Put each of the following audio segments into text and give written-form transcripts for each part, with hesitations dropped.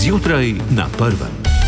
Zjutraj na prvem.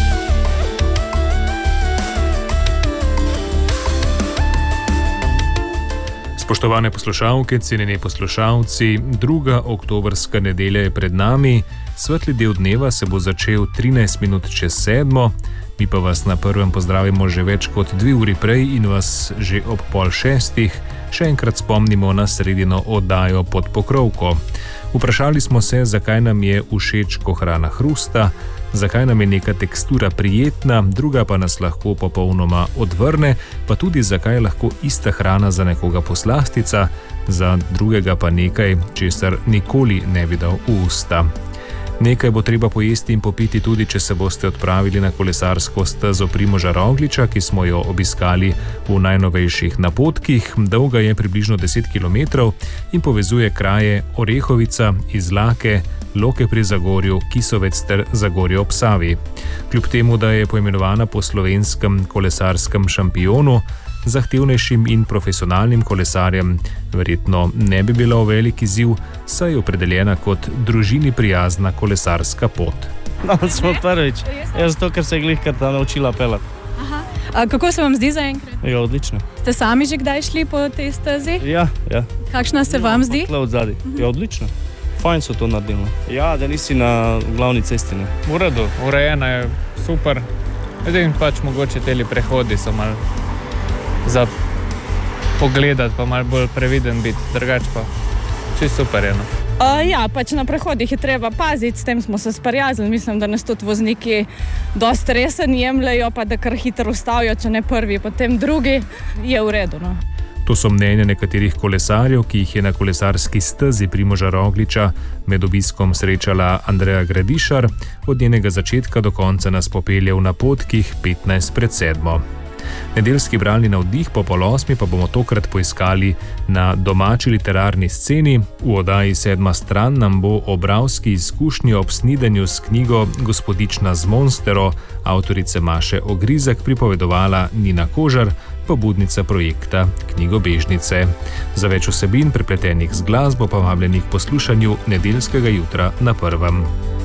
Spoštovane poslušalke, cenjeni poslušalci, 2. oktobrska nedelja je pred nami, svetli del dneva se bo začel 13 minut čez 7, mi pa vas na prvem pozdravimo že več kot 2 uri prej in vas že ob 5:30 še enkrat spomnimo na sredino oddajo Pod pokrovko. Vprašali smo se, zakaj nam je všeč, ko hrana hrusta, zakaj nam je neka tekstura prijetna, druga pa nas lahko popolnoma odvrne, pa tudi zakaj lahko ista hrana za nekoga poslastica, za drugega pa nekaj, česar nikoli ne bi dal v usta. Nekaj bo treba pojesti in popiti tudi, če se boste odpravili na kolesarsko stezo Primoža Rogliča, ki smo jo obiskali v najnovejših napotkih. Dolga je približno 10 km in povezuje kraje Orehovica, Izlake, Loke pri Zagorju, Kisovec ter Zagorje ob Savi. Kljub temu, da je poimenovana po slovenskem kolesarskem šampionu, zahtevnejšim in profesionalnim kolesarjem verjetno ne bi bila velik izziv, saj je opredeljena kot družini prijazna kolesarska pot. No, smo prvič. Zato, ker se je glihkata naučila pelati. Aha. A kako se vam zdi zaenkrat? Ja, odlično. Ste sami že kdaj šli po tej stezi? Ja. Kakšna se vam zdi? Od zadaj. Ja, odlično. Fajn so to naredili. Ja, da nisi na glavni cesti. Ne. V redu, urejena je super. Edin pač mogoče teli prehodi so malo za pogledati, pa malo bolj previden biti, drugače pa čisto super je. Ja, pač na prehodih je treba paziti, s tem smo se sprijaznili. Mislim, da nas tudi vozniki dosti resen jemljajo, pa da kar hitro ustavijo, če ne prvi, potem drugi, je v redu. No. To so mnenja nekaterih kolesarjev, ki jih je na kolesarski stezi Primoža Rogliča med obiskom srečala Andreja Gradišar. Od njenega začetka do konca nas popelje v napotkih 15 pred 7. Nedeljski bralni navdih po 7:30 pa bomo tokrat poiskali na domači literarni sceni. V oddaji 7. stran nam bo o bralski izkušnji ob snidenju s knjigo Gospodična z Monstero avtorice Maše Ogrizek pripovedovala Nina Kožar, pobudnica projekta Knjigobežnice. Za več vsebin prepletenih z glasbo pa vabljenih poslušanju nedeljskega jutra na prvem.